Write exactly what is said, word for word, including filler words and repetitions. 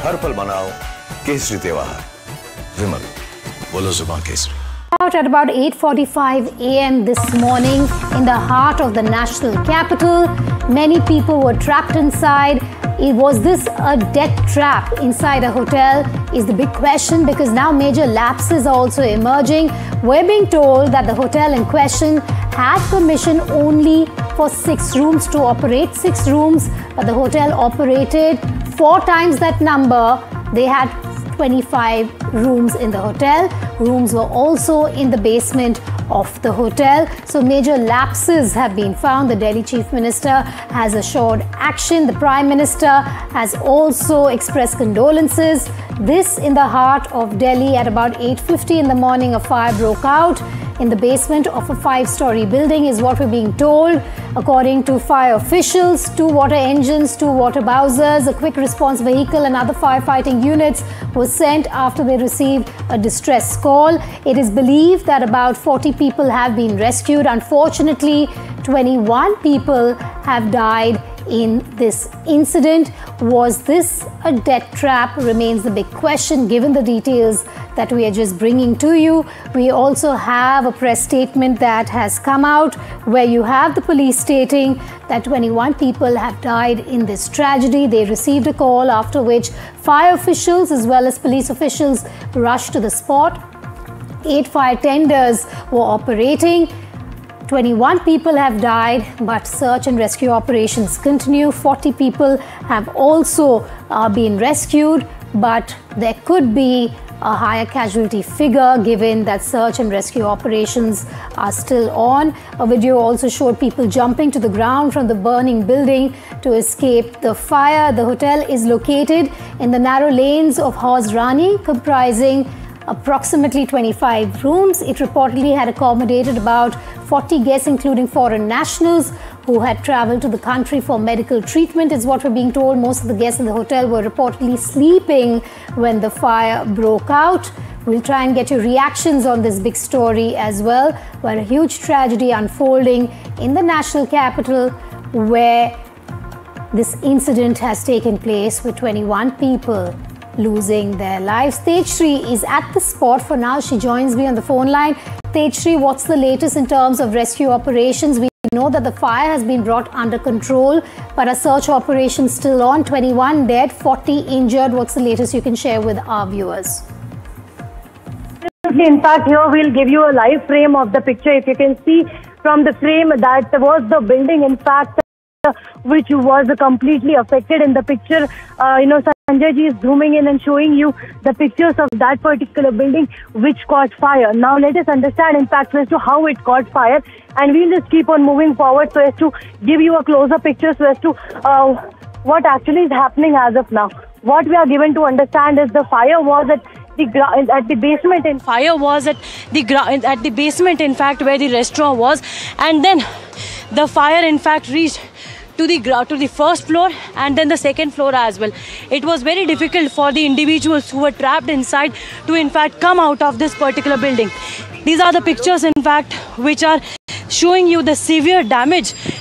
हर पल मनाओ केसरी त्योहार। विमल, बोलो जुबान Kesari. Out at about eight forty-five a m this morning in the heart of the national capital. Many people were trapped inside. Was this a death trap inside a hotel is the big question, because now major lapses are also emerging. We're being told that the hotel in question had permission only for six rooms to operate, six rooms, but the hotel operated four times that number. They had twenty-five rooms in the hotel. Rooms were also in the basement of the hotel. So major lapses have been found. The Delhi Chief Minister has assured action. The Prime Minister has also expressed condolences. This in the heart of Delhi at about eight fifty in the morning. A fire broke out in the basement of a five-story building is what we're being told. According to fire officials, two water engines, two water bowsers, a quick response vehicle and other firefighting units were sent after they received a distress call. It is believed that about forty people have been rescued. Unfortunately, twenty-one people have died in this incident. Was this a death trap remains the big question given the details that we are just bringing to you. We also have a press statement that has come out where you have the police stating that twenty-one people have died in this tragedy. They received a call, after which fire officials as well as police officials rushed to the spot. Eight fire tenders were operating. twenty-one people have died, but search and rescue operations continue. forty people have also uh, been rescued, but there could be a higher casualty figure given that search and rescue operations are still on. A video also showed people jumping to the ground from the burning building to escape the fire. The hotel is located in the narrow lanes of Hauz Rani, comprising approximately twenty-five rooms. It reportedly had accommodated about forty guests, including foreign nationals who had traveled to the country for medical treatment, is what we're being told. Most of the guests in the hotel were reportedly sleeping when the fire broke out. We'll try and get your reactions on this big story as well, where a huge tragedy unfolding in the national capital, where this incident has taken place with twenty-one people losing their lives. Tejashree is at the spot for now. She joins me on the phone line. Tejashree, what's the latest in terms of rescue operations? We know that the fire has been brought under control, but a search operation still on. twenty-one dead, forty injured. What's the latest you can share with our viewers? In fact, here we'll give you a live frame of the picture. If you can see from the frame, that was the building, in fact, which was completely affected. In the picture, uh, you know, Sanjay ji is zooming in and showing you the pictures of that particular building which caught fire. Now let us understand, in fact, as to how it caught fire, and we'll just keep on moving forward so as to give you a closer picture so as to uh, what actually is happening as of now. What we are given to understand is the fire was at the at the basement. In fire was at the at the basement, in fact, where the restaurant was, and then the fire, in fact, reached to the to the first floor and then the second floor as well. It was very difficult for the individuals who were trapped inside to, in fact, come out of this particular building. These are the pictures, in fact, which are showing you the severe damage